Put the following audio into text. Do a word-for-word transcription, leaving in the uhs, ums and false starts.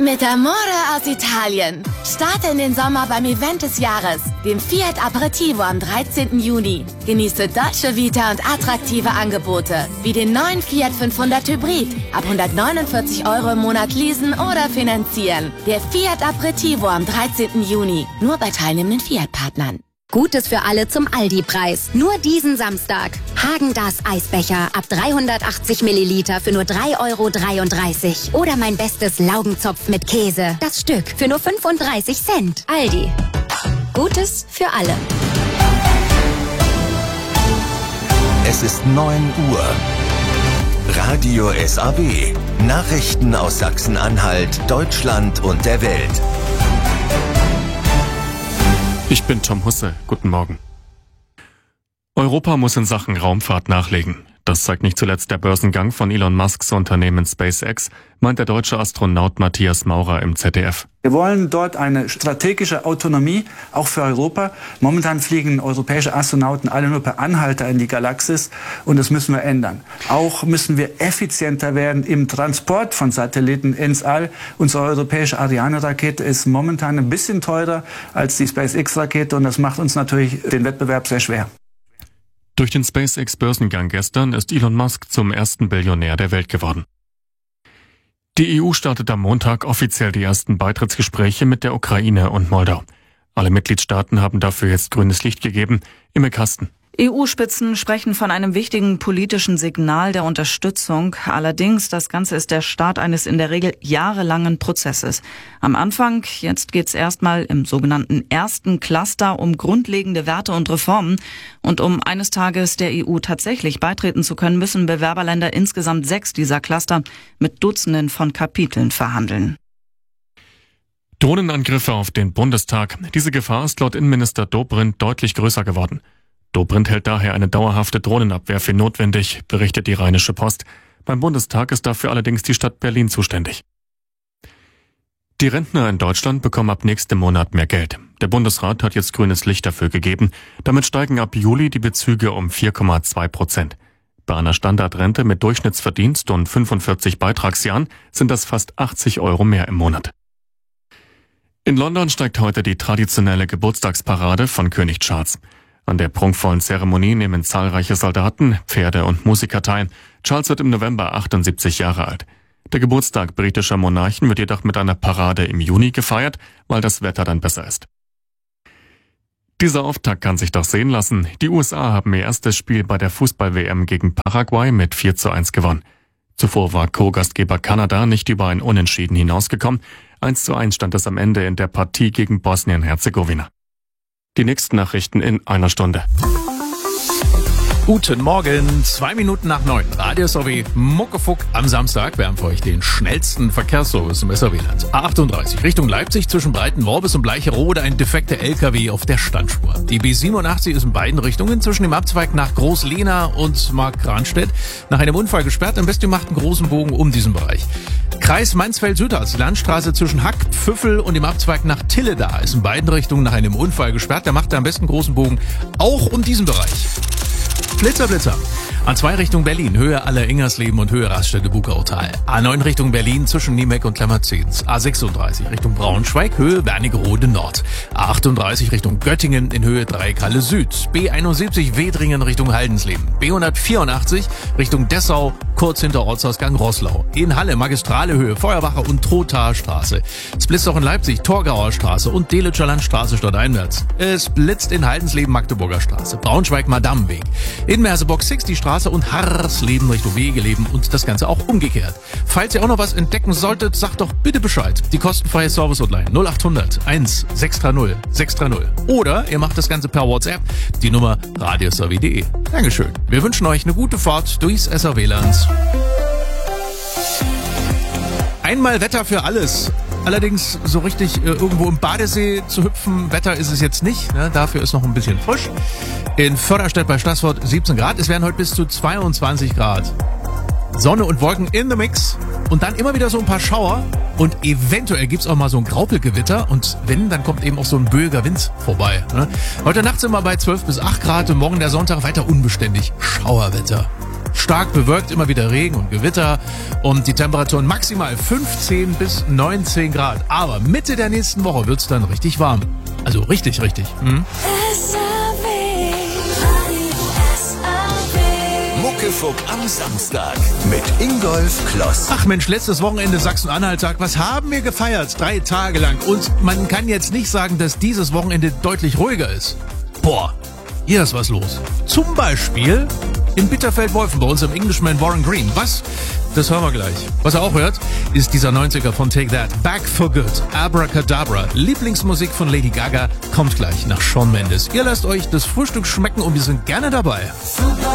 Mit Amore aus Italien. Starte in den Sommer beim Event des Jahres, dem Fiat Aperitivo am dreizehnten Juni. Genieße Dolce Vita und attraktive Angebote, wie den neuen Fiat fünfhundert Hybrid. Ab hundertneunundvierzig Euro im Monat leasen oder finanzieren. Der Fiat Aperitivo am dreizehnten Juni. Nur bei teilnehmenden Fiat-Partnern. Gutes für alle zum Aldi-Preis. Nur diesen Samstag. Häagen-Dazs Eisbecher ab dreihundertachtzig Milliliter für nur drei Euro dreiunddreißig. Oder mein bestes Laugenzopf mit Käse. Das Stück für nur fünfunddreißig Cent. Aldi. Gutes für alle. Es ist neun Uhr. Radio S A W. Nachrichten aus Sachsen-Anhalt, Deutschland und der Welt. Ich bin Tom Husse. Guten Morgen. Europa muss in Sachen Raumfahrt nachlegen. Das zeigt nicht zuletzt der Börsengang von Elon Musks Unternehmen SpaceX, meint der deutsche Astronaut Matthias Maurer im Z D F. Wir wollen dort eine strategische Autonomie, auch für Europa. Momentan fliegen europäische Astronauten alle nur per Anhalter in die Galaxis und das müssen wir ändern. Auch müssen wir effizienter werden im Transport von Satelliten ins All. Unsere europäische Ariane-Rakete ist momentan ein bisschen teurer als die SpaceX-Rakete und das macht uns natürlich den Wettbewerb sehr schwer. Durch den SpaceX-Börsengang gestern ist Elon Musk zum ersten Billionär der Welt geworden. Die E U startet am Montag offiziell die ersten Beitrittsgespräche mit der Ukraine und Moldau. Alle Mitgliedstaaten haben dafür jetzt grünes Licht gegeben. Imme Kasten. E U-Spitzen sprechen von einem wichtigen politischen Signal der Unterstützung. Allerdings, das Ganze ist der Start eines in der Regel jahrelangen Prozesses. Am Anfang, jetzt geht's erstmal im sogenannten ersten Cluster um grundlegende Werte und Reformen. Und um eines Tages der E U tatsächlich beitreten zu können, müssen Bewerberländer insgesamt sechs dieser Cluster mit Dutzenden von Kapiteln verhandeln. Drohnenangriffe auf den Bundestag. Diese Gefahr ist laut Innenminister Dobrindt deutlich größer geworden. Dobrindt hält daher eine dauerhafte Drohnenabwehr für notwendig, berichtet die Rheinische Post. Beim Bundestag ist dafür allerdings die Stadt Berlin zuständig. Die Rentner in Deutschland bekommen ab nächstem Monat mehr Geld. Der Bundesrat hat jetzt grünes Licht dafür gegeben. Damit steigen ab Juli die Bezüge um vier Komma zwei Prozent. Bei einer Standardrente mit Durchschnittsverdienst und fünfundvierzig Beitragsjahren sind das fast achtzig Euro mehr im Monat. In London steigt heute die traditionelle Geburtstagsparade von König Charles. An der prunkvollen Zeremonie nehmen zahlreiche Soldaten, Pferde und Musiker teil. Charles wird im November achtundsiebzig Jahre alt. Der Geburtstag britischer Monarchen wird jedoch mit einer Parade im Juni gefeiert, weil das Wetter dann besser ist. Dieser Auftakt kann sich doch sehen lassen. Die U S A haben ihr erstes Spiel bei der Fußball-W M gegen Paraguay mit vier zu eins gewonnen. Zuvor war Co-Gastgeber Kanada nicht über ein Unentschieden hinausgekommen. eins zu eins stand es am Ende in der Partie gegen Bosnien-Herzegowina. Die nächsten Nachrichten in einer Stunde. Guten Morgen, zwei Minuten nach neun. Radio S A W Muckefuck am Samstag. Wir haben für euch den schnellsten Verkehrsservice im S A W-Land. A achtunddreißig Richtung Leipzig zwischen Breitenworbis und Bleicherode ein defekter L K W auf der Standspur. Die B siebenundachtzig ist in beiden Richtungen zwischen dem Abzweig nach Groß-Lehna und Markranstädt nach einem Unfall gesperrt. Am besten macht einen großen Bogen um diesen Bereich. Kreis Mansfeld-Südharz, die Landstraße zwischen Hack, Pfüffel und dem Abzweig nach Tilleda ist in beiden Richtungen nach einem Unfall gesperrt. Der macht da am besten einen großen Bogen auch um diesen Bereich. Blitzer, Blitzer. A zwei Richtung Berlin, Höhe Aller-Ingersleben und Höhe Raststätte Bukautal. A neun Richtung Berlin zwischen Niemeck und Klemmerzens. A sechsunddreißig Richtung Braunschweig, Höhe Wernigerode Nord. A achtunddreißig Richtung Göttingen in Höhe Dreieckhalle Süd. B einundsiebzig Wedringen Richtung Haldensleben. B hundertvierundachtzig Richtung Dessau, kurz hinter Ortsausgang Roßlau. In Halle Magistrale Höhe Feuerwache und Trothaer Straße. Es blitzt auch in Leipzig Torgauer Straße und Delitscher Landstraße stadteinwärts. Es blitzt in Haldensleben Magdeburger Straße. Braunschweig Madammenweg. In Merseburg sechzig Straße und Harrsleben Richtung Wegeleben und das Ganze auch umgekehrt. Falls ihr auch noch was entdecken solltet, sagt doch bitte Bescheid. Die kostenfreie Service-Hotline null achthundert eins sechs drei null sechs drei null. Oder ihr macht das Ganze per WhatsApp. Die Nummer radio s a w punkt d e. Dankeschön. Wir wünschen euch eine gute Fahrt durchs S A W-Land. Einmal Wetter für alles. Allerdings so richtig äh, irgendwo im Badesee zu hüpfen, Wetter ist es jetzt nicht. Ne? Dafür ist noch ein bisschen frisch. In Förderstedt bei Stassfurt siebzehn Grad. Es werden heute bis zu zweiundzwanzig Grad. Sonne und Wolken in the mix. Und dann immer wieder so ein paar Schauer. Und eventuell gibt's auch mal so ein Graupelgewitter. Und wenn, dann kommt eben auch so ein böiger Wind vorbei. Ne? Heute Nacht sind wir bei zwölf bis acht Grad. Und morgen der Sonntag weiter unbeständig. Schauerwetter. Stark bewölkt, immer wieder Regen und Gewitter und die Temperaturen maximal fünfzehn bis neunzehn Grad. Aber Mitte der nächsten Woche wird's dann richtig warm. Also richtig, richtig. Hm? Muckefuck am Samstag mit Ingolf Kloss. Ach Mensch, letztes Wochenende Sachsen-Anhalt-Tag. Was haben wir gefeiert? Drei Tage lang. Und man kann jetzt nicht sagen, dass dieses Wochenende deutlich ruhiger ist. Boah, hier ist was los. Zum Beispiel in Bitterfeld-Wolfen bei uns im Englishman Warren Green. Was? Das hören wir gleich. Was er auch hört, ist dieser neunziger von Take That. Back for Good. Abracadabra. Lieblingsmusik von Lady Gaga kommt gleich nach Shawn Mendes. Ihr lasst euch das Frühstück schmecken und wir sind gerne dabei.